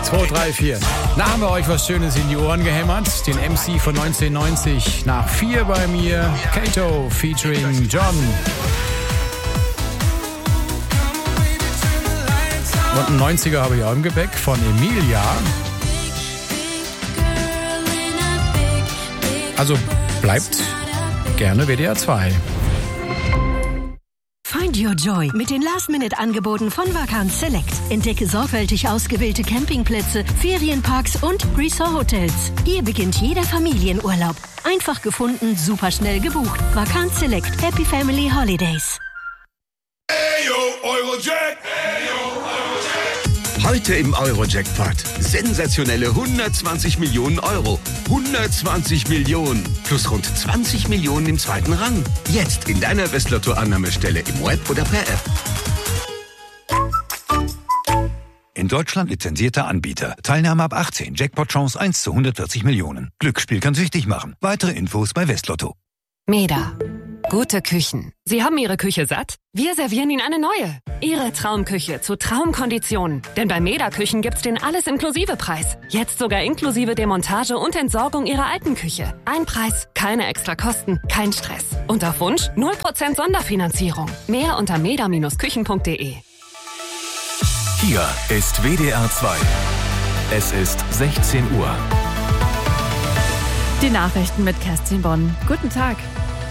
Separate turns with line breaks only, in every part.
2, 3, 4. Na, haben wir euch was Schönes in die Ohren gehämmert. Den MC von 1990 nach 4 bei mir. Kato featuring John. Und einen 90er habe ich auch im Gepäck von Emilia. Also bleibt gerne WDR 2.
Find your joy mit den Last-Minute-Angeboten von Vacanz Select. Entdecke sorgfältig ausgewählte Campingplätze, Ferienparks und Resort-Hotels. Hier beginnt jeder Familienurlaub. Einfach gefunden, super schnell gebucht. Vacanz Select. Happy Family Holidays.
Ayo, Eurojack!
Heute im Eurojackpot. Sensationelle 120 Millionen Euro. 120 Millionen. Plus rund 20 Millionen im zweiten Rang. Jetzt in deiner Westlotto-Annahmestelle im Web oder per App.
In Deutschland lizenzierter Anbieter. Teilnahme ab 18. Jackpot-Chance 1 zu 140 Millionen. Glücksspiel kann süchtig machen. Weitere Infos bei Westlotto.
Meda. Gute Küchen. Sie haben Ihre Küche satt? Wir servieren Ihnen eine neue. Ihre Traumküche zu Traumkonditionen. Denn bei Meda Küchen gibt's den Alles-Inklusive-Preis. Jetzt sogar inklusive Demontage und Entsorgung Ihrer alten Küche. Ein Preis, keine extra Kosten, kein Stress. Und auf Wunsch 0% Sonderfinanzierung. Mehr unter meda-küchen.de.
Hier ist WDR 2. Es ist 16 Uhr.
Die Nachrichten mit Kerstin Bonn. Guten Tag.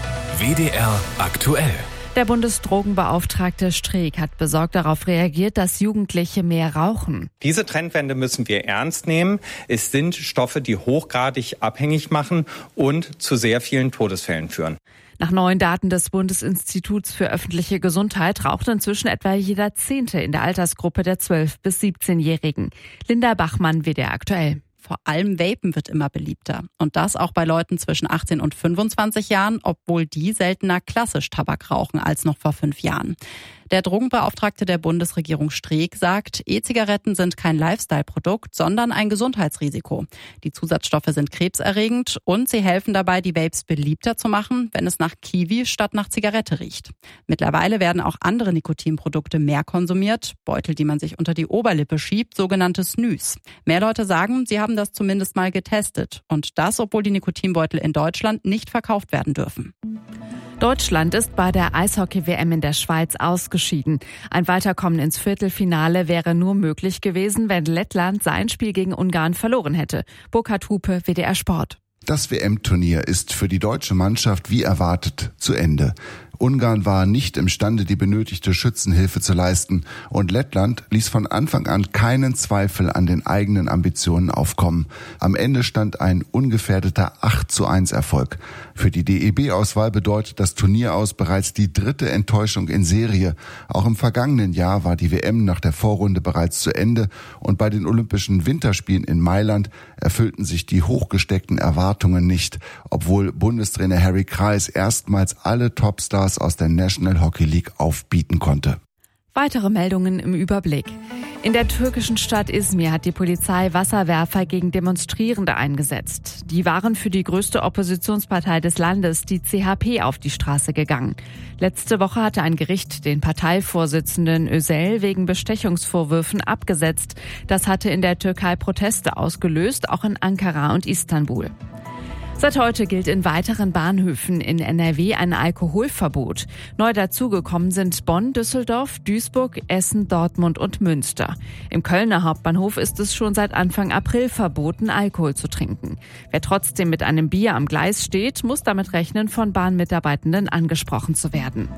WDR aktuell.
Der Bundesdrogenbeauftragte Streeck hat besorgt darauf reagiert, dass Jugendliche mehr rauchen.
Diese Trendwende müssen wir ernst nehmen. Es sind Stoffe, die hochgradig abhängig machen und zu sehr vielen Todesfällen führen.
Nach neuen Daten des Bundesinstituts für öffentliche Gesundheit raucht inzwischen etwa jeder 10. in der Altersgruppe der 12- bis 17-Jährigen. Linda Bachmann, WDR aktuell.
Vor allem Vapen wird immer beliebter. Und das auch bei Leuten zwischen 18 und 25 Jahren, obwohl die seltener klassisch Tabak rauchen als noch vor 5 Jahren. Der Drogenbeauftragte der Bundesregierung Streeck sagt, E-Zigaretten sind kein Lifestyle-Produkt, sondern ein Gesundheitsrisiko. Die Zusatzstoffe sind krebserregend und sie helfen dabei, die Vapes beliebter zu machen, wenn es nach Kiwi statt nach Zigarette riecht. Mittlerweile werden auch andere Nikotinprodukte mehr konsumiert, Beutel, die man sich unter die Oberlippe schiebt, sogenannte Snus. Mehr Leute sagen, sie haben das zumindest mal getestet. Und das, obwohl die Nikotinbeutel in Deutschland nicht verkauft werden dürfen.
Deutschland ist bei der Eishockey-WM in der Schweiz ausgeschieden. Ein Weiterkommen ins Viertelfinale wäre nur möglich gewesen, wenn Lettland sein Spiel gegen Ungarn verloren hätte. Burkhard Hupe, WDR Sport.
Das WM-Turnier ist für die deutsche Mannschaft wie erwartet zu Ende. Ungarn war nicht imstande, die benötigte Schützenhilfe zu leisten und Lettland ließ von Anfang an keinen Zweifel an den eigenen Ambitionen aufkommen. Am Ende stand ein ungefährdeter 8:1 Erfolg. Für die DEB-Auswahl bedeutet das Turnier aus bereits die 3. Enttäuschung in Serie. Auch im vergangenen Jahr war die WM nach der Vorrunde bereits zu Ende und bei den Olympischen Winterspielen in Mailand erfüllten sich die hochgesteckten Erwartungen nicht, obwohl Bundestrainer Harry Kreis erstmals alle Topstars aus der National Hockey League aufbieten konnte.
Weitere Meldungen im Überblick. In der türkischen Stadt Izmir hat die Polizei Wasserwerfer gegen Demonstrierende eingesetzt. Die waren für die größte Oppositionspartei des Landes, die CHP, auf die Straße gegangen. Letzte Woche hatte ein Gericht den Parteivorsitzenden Özel wegen Bestechungsvorwürfen abgesetzt. Das hatte in der Türkei Proteste ausgelöst, auch in Ankara und Istanbul. Seit heute gilt in weiteren Bahnhöfen in NRW ein Alkoholverbot. Neu dazugekommen sind Bonn, Düsseldorf, Duisburg, Essen, Dortmund und Münster. Im Kölner Hauptbahnhof ist es schon seit Anfang April verboten, Alkohol zu trinken. Wer trotzdem mit einem Bier am Gleis steht, muss damit rechnen, von Bahnmitarbeitenden angesprochen zu werden.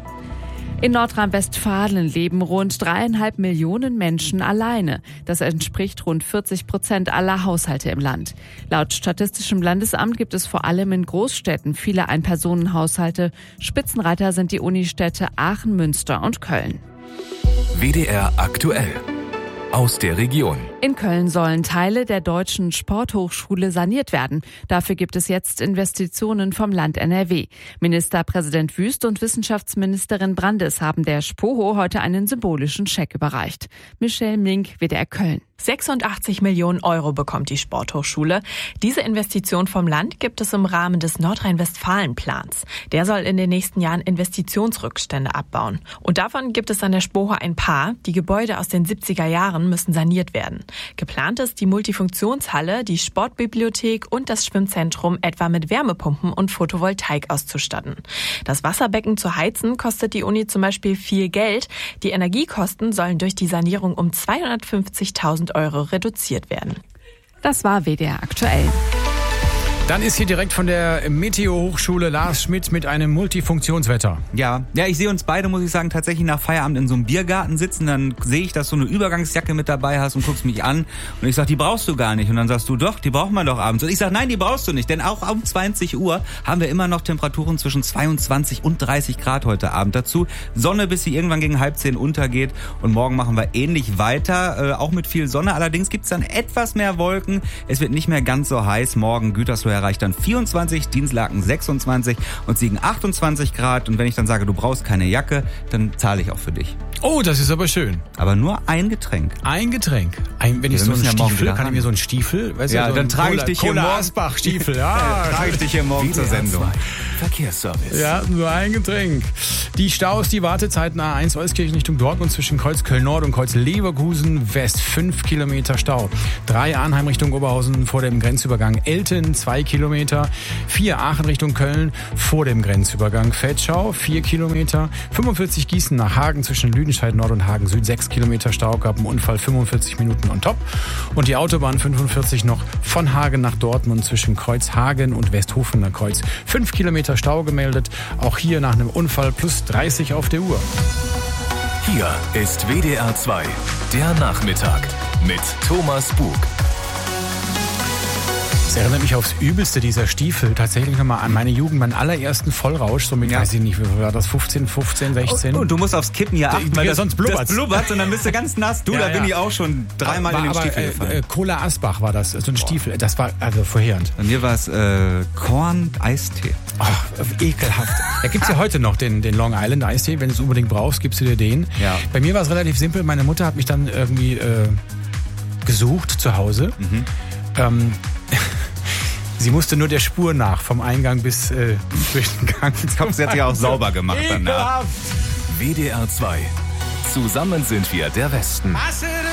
In Nordrhein-Westfalen leben rund 3,5 Millionen Menschen alleine. Das entspricht rund 40% aller Haushalte im Land. Laut Statistischem Landesamt gibt es vor allem in Großstädten viele Ein-Personen-Haushalte. Spitzenreiter sind die Unistädte Aachen, Münster und Köln.
WDR aktuell. Aus der Region.
In Köln sollen Teile der Deutschen Sporthochschule saniert werden. Dafür gibt es jetzt Investitionen vom Land NRW. Ministerpräsident Wüst und Wissenschaftsministerin Brandes haben der SPOHO heute einen symbolischen Scheck überreicht. Michelle Mink, WDR Köln.
86 Millionen Euro bekommt die Sporthochschule. Diese Investition vom Land gibt es im Rahmen des Nordrhein-Westfalen-Plans. Der soll in den nächsten Jahren Investitionsrückstände abbauen. Und davon gibt es an der SPOHO ein paar. Die Gebäude aus den 70er Jahren müssen saniert werden. Geplant ist die Multifunktionshalle, die Sportbibliothek und das Schwimmzentrum etwa mit Wärmepumpen und Photovoltaik auszustatten. Das Wasserbecken zu heizen kostet die Uni zum Beispiel viel Geld. Die Energiekosten sollen durch die Sanierung um 250.000 Euro reduziert werden.
Das war WDR aktuell.
Dann ist hier direkt von der Meteo-Hochschule Lars Schmidt mit einem Multifunktionswetter.
Ja, ich sehe uns beide, muss ich sagen, tatsächlich nach Feierabend in so einem Biergarten sitzen. Dann sehe ich, dass du eine Übergangsjacke mit dabei hast und guckst mich an. Und ich sag, die brauchst du gar nicht. Und dann sagst du, doch, die braucht man doch abends. Und ich sag, nein, die brauchst du nicht. Denn auch um 20 Uhr haben wir immer noch Temperaturen zwischen 22 und 30 Grad heute Abend. Dazu Sonne, bis sie irgendwann gegen 9:30 untergeht. Und morgen machen wir ähnlich weiter, auch mit viel Sonne. Allerdings gibt's dann etwas mehr Wolken. Es wird nicht mehr ganz so heiß. Morgen Gütersloh erreicht dann 24, Dinslaken 26 und Siegen 28 Grad. Und wenn ich dann sage, du brauchst keine Jacke, dann zahle ich auch für dich.
Oh, das ist aber schön.
Aber nur ein Getränk.
Ein Getränk. Wenn ich so einen Stiefel, kann ich mir so einen Stiefel? Weißt
ja,
du, so
dann trage ich dich hier morgen.
Asbach-Stiefel, ja.
Trage ich dich hier morgen zur Sendung.
Verkehrsservice.
Ja, nur ein Getränk. Die Staus, die Wartezeiten A1 Euskirchen Richtung Dortmund zwischen Kreuz Köln-Nord und Kreuz Leverkusen West 5 Kilometer Stau. 3 Arnheim Richtung Oberhausen vor dem Grenzübergang Elten 2 Kilometer. 4 Aachen Richtung Köln vor dem Grenzübergang Vetschau 4 Kilometer. 45 Gießen nach Hagen zwischen Lüdenscheid Nord und Hagen Süd 6 Kilometer Stau. Gab einen Unfall 45 Minuten on top. Und die Autobahn 45 noch von Hagen nach Dortmund zwischen Kreuz Hagen und Westhofener Kreuz 5 Kilometer Stau gemeldet. Auch hier nach einem Unfall plus 30 auf der Uhr.
Hier ist WDR 2, der Nachmittag mit Thomas Bug.
Es erinnert mich aufs Übelste, dieser Stiefel. Tatsächlich nochmal an meine Jugend, meinen allerersten Vollrausch. So mit, weiß ich nicht, wie war das, 15, 16?
Und du musst aufs Kippen hier achten, weil
sonst blubbert.
Das blubbert und dann bist du ganz nass. Du, da bin ich auch schon dreimal in den Stiefel gefallen.
Cola Asbach war das, so ein Stiefel. Das war also verheerend.
Bei mir war es Korn-Eistee.
Ach, ekelhaft. Da gibt's ja heute noch den Long Island Eistee. Wenn du es unbedingt brauchst, gibst du dir den.
Ja.
Bei mir war es relativ simpel. Meine Mutter hat mich dann irgendwie gesucht zu Hause. Sie musste nur der Spur nach, vom Eingang bis durch den Gang.
Sie hat sich auch sauber gemacht danach.
WDR 2. Zusammen sind wir der Westen.